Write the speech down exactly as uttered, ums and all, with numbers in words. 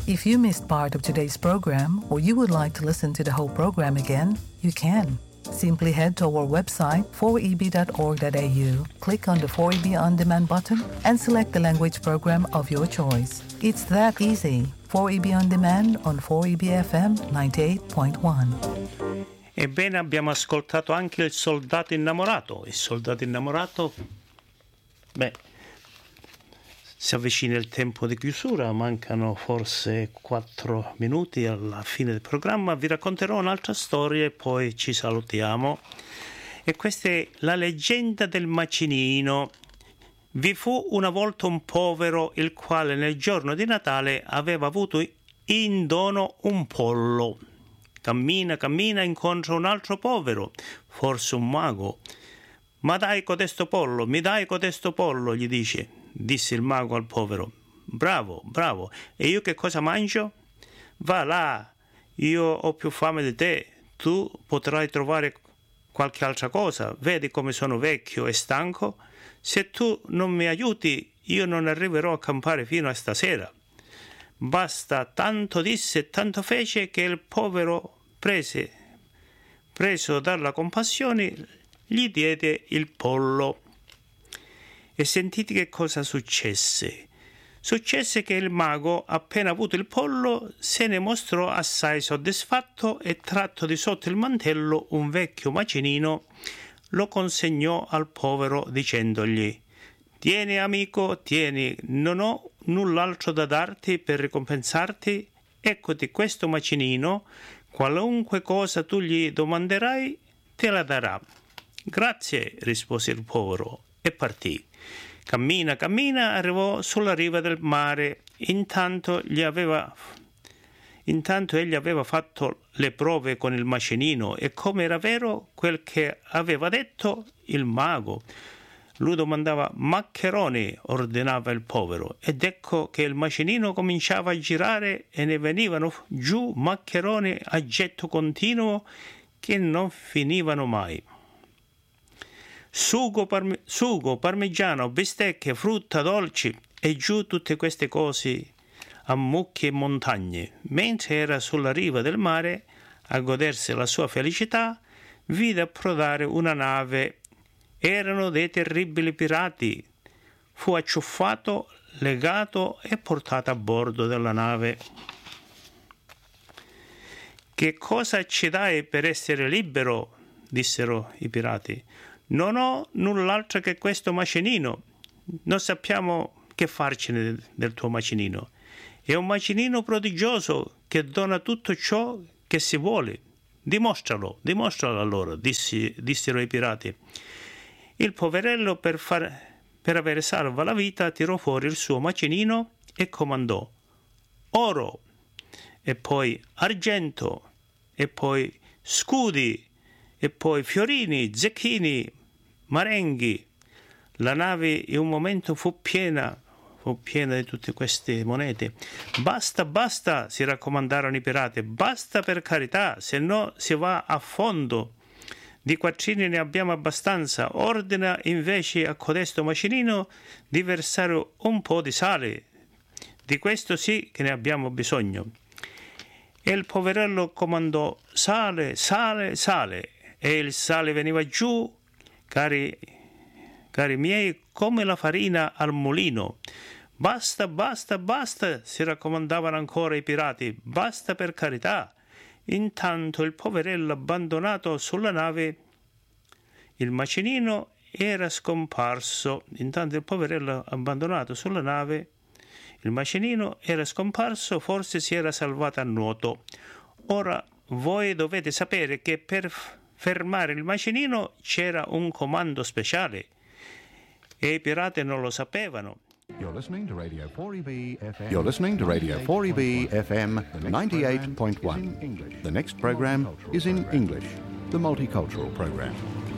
If you missed part of today's program or you would like to listen to the whole program again, you can. Simply head to our website four e b dot org dot a u, click on the four E B On Demand button and select the language program of your choice. It's that easy. four E B On Demand on four E B F M ninety-eight point one. Ebbene, abbiamo ascoltato anche Il soldato innamorato. Il soldato innamorato, beh, si avvicina il tempo di chiusura, mancano forse quattro minuti alla fine del programma. Vi racconterò un'altra storia e poi ci salutiamo. E questa è la leggenda del macinino. Vi fu una volta un povero il quale nel giorno di Natale aveva avuto in dono un pollo. Cammina, cammina, incontra un altro povero, forse un mago. «Ma dai codesto pollo, mi dai codesto pollo», gli dice. Disse il mago al povero: «Bravo, bravo, e io che cosa mangio? Va là, io ho più fame di te, tu potrai trovare qualche altra cosa, vedi come sono vecchio e stanco? Se tu non mi aiuti, io non arriverò a campare fino a stasera». Basta, tanto disse e tanto fece che il povero prese, preso dalla compassione, gli diede il pollo. E sentite che cosa successe. Successe che il mago, appena avuto il pollo, se ne mostrò assai soddisfatto e tratto di sotto il mantello un vecchio macinino, lo consegnò al povero dicendogli: «Tieni amico, tieni, non ho null'altro da darti per ricompensarti, eccoti questo macinino, qualunque cosa tu gli domanderai te la darà». «Grazie», rispose il povero e partì. Cammina, cammina, arrivò sulla riva del mare. Intanto gli aveva Intanto egli aveva fatto le prove con il macinino e come era vero quel che aveva detto il mago. Lui domandava: «Maccheroni», ordinava il povero, ed ecco che il macinino cominciava a girare e ne venivano giù maccheroni a getto continuo che non finivano mai. Sugo, parme- sugo, parmigiano, bistecche, frutta, dolci e giù tutte queste cose a mucche e montagne. Mentre era sulla riva del mare a godersi la sua felicità, vide approdare una nave. Erano dei terribili pirati. Fu acciuffato, legato e portato a bordo della nave. «Che cosa ci dai per essere libero?» dissero i pirati. «Non ho null'altro che questo macinino. Non sappiamo che farcene del tuo macinino. È un macinino prodigioso che dona tutto ciò che si vuole. Dimostralo, dimostralo allora», dissi, dissero i pirati. Il poverello, per, far, per avere salva la vita, tirò fuori il suo macinino e comandò: «Oro», e poi argento, e poi scudi, e poi fiorini, zecchini, marenghi. La nave in un momento fu piena, fu piena di tutte queste monete. «Basta, basta», si raccomandarono i pirati, «basta per carità, se no si va a fondo. Di quattrini ne abbiamo abbastanza. Ordina invece a codesto macinino di versare un po' di sale. Di questo sì che ne abbiamo bisogno». E il poverello comandò: «Sale, sale, sale». E il sale veniva giù, cari, cari miei, come la farina al mulino. «Basta, basta, basta», si raccomandavano ancora i pirati, «basta per carità». Intanto il poverello abbandonato sulla nave, il macinino era scomparso. Intanto il poverello abbandonato sulla nave, il macinino era scomparso, forse si era salvato a nuoto. Ora voi dovete sapere che per fermare il macinino c'era un comando speciale e i pirati non lo sapevano. You're listening to Radio four E B F M. You're listening to Radio four E B F M ninety-eight point one. The next program is in English, the multicultural program.